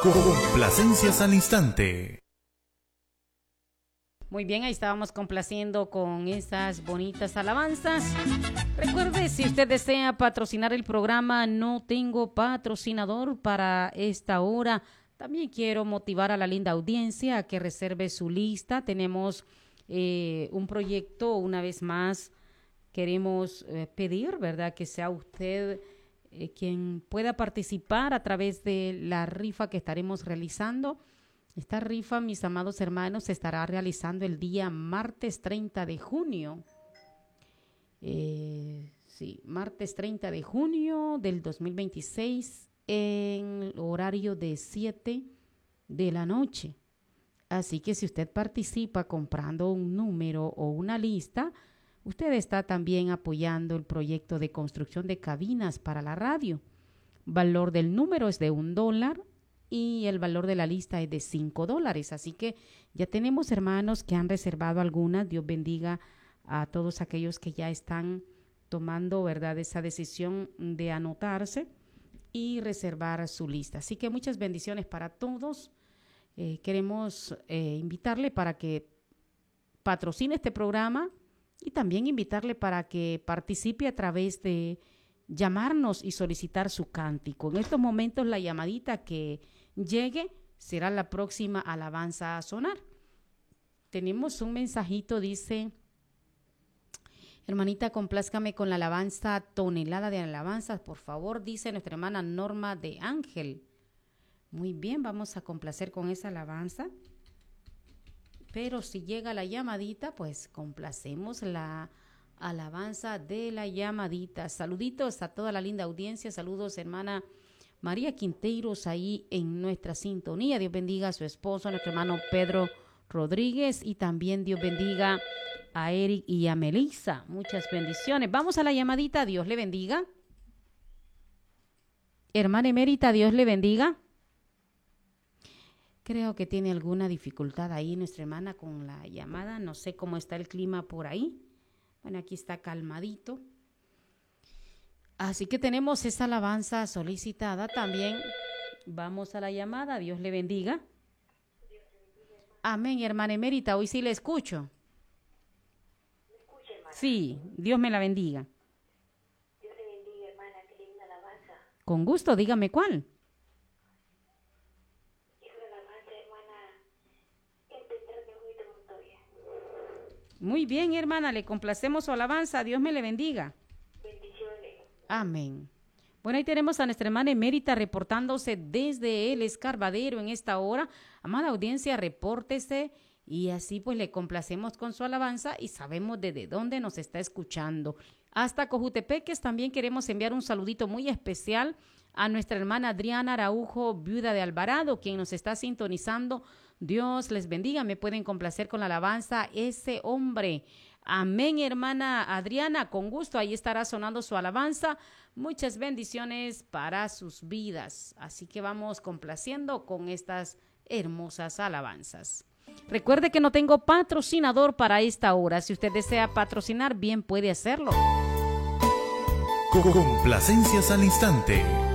Complacencias al instante. Muy bien, ahí estábamos complaciendo con esas bonitas alabanzas. Recuerde, si usted desea patrocinar el programa, no tengo patrocinador para esta hora. También quiero motivar a la linda audiencia a que reserve su lista. Tenemos un proyecto, una vez más, queremos pedir, ¿verdad?, que sea usted quien pueda participar a través de la rifa que estaremos realizando. Esta rifa, mis amados hermanos, se estará realizando el día martes 30 de junio. Martes 30 de junio del 2026 en horario de 7 de la noche. Así que si usted participa comprando un número o una lista, usted está también apoyando el proyecto de construcción de cabinas para la radio. Valor del número es de $1 y el valor de la lista es de $5. Así que ya tenemos hermanos que han reservado algunas. Dios bendiga a todos aquellos que ya están tomando, ¿verdad?, esa decisión de anotarse y reservar su lista. Así que muchas bendiciones para todos. Queremos invitarle para que patrocine este programa y también invitarle para que participe a través de llamarnos y solicitar su cántico. En estos momentos la llamadita que llegue será la próxima alabanza a sonar. Tenemos un mensajito, dice: hermanita, complázcame con la alabanza Tonelada de Alabanzas, por favor, dice nuestra hermana Norma de Ángel. Muy bien, vamos a complacer con esa alabanza. Pero si llega la llamadita, pues complacemos la alabanza de la llamadita. Saluditos a toda la linda audiencia. Saludos, hermana María Quinteiros, ahí en nuestra sintonía. Dios bendiga a su esposo, a nuestro hermano Pedro Rodríguez, y también Dios bendiga a Eric y a Melissa. Muchas bendiciones. Vamos a la llamadita. Dios le bendiga. Hermana emérita, Dios le bendiga. Creo que tiene alguna dificultad ahí nuestra hermana con la llamada. No sé cómo está el clima por ahí. Bueno, aquí está calmadito. Así que tenemos esa alabanza solicitada también. Vamos a la llamada. Dios le bendiga. Amén, hermana emérita. Hoy sí le escucho. ¿Me escucha, hermana? Sí, Dios me la bendiga. Dios le bendiga, hermana. Qué linda alabanza. Con gusto, dígame cuál. Es una alabanza, hermana. Empezar de Juita Montoya. Muy bien, hermana. Le complacemos su alabanza. Dios me le bendiga. Bendiciones. Amén. Bueno, ahí tenemos a nuestra hermana emérita reportándose desde el Escarbadero en esta hora. Amada audiencia, repórtese y así pues le complacemos con su alabanza y sabemos desde dónde nos está escuchando. Hasta Cojutepeques también queremos enviar un saludito muy especial a nuestra hermana Adriana Araujo, viuda de Alvarado, quien nos está sintonizando. Dios les bendiga. Me pueden complacer con la alabanza Ese Hombre. Amén, hermana Adriana, con gusto, ahí estará sonando su alabanza. Muchas bendiciones para sus vidas. Así que vamos complaciendo con estas hermosas alabanzas. Recuerde que no tengo patrocinador para esta hora. Si usted desea patrocinar, bien puede hacerlo. Complacencias al instante.